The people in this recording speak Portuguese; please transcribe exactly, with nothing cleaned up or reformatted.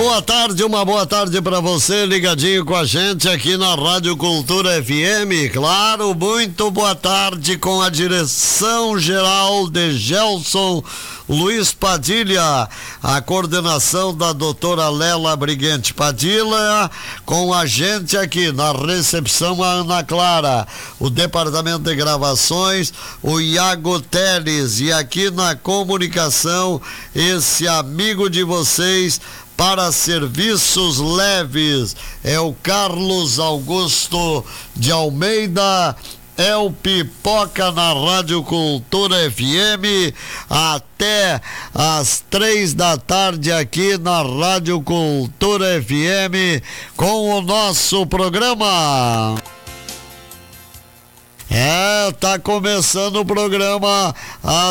boa tarde, uma boa tarde para você ligadinho com a gente aqui na Rádio Cultura F M. Claro, muito boa tarde com a direção geral de Gelson Luiz Padilha, a coordenação da doutora Lela Briguente Padilha, com a gente aqui na recepção a Ana Clara, o departamento de gravações, o Iago Teles, e aqui na comunicação, esse amigo de vocês para serviços leves, é o Carlos Augusto de Almeida. É o Pipoca na Rádio Cultura F M, até às três da tarde aqui na Rádio Cultura F M, com o nosso programa. É, tá começando o programa. A